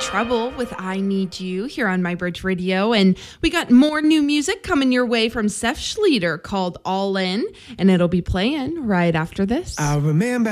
Trouble with I Need You here on My Bridge Radio. And we got more new music coming your way from Seth Schleter called All In, and it'll be playing right after this. I remember